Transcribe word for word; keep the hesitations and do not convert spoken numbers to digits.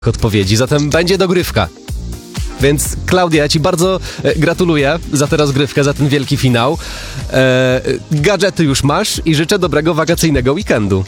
odpowiedzi, zatem będzie dogrywka. Więc Klaudia, ja ci bardzo e, gratuluję za tę rozgrywkę, za ten wielki finał. E, gadżety już masz i życzę dobrego wakacyjnego weekendu.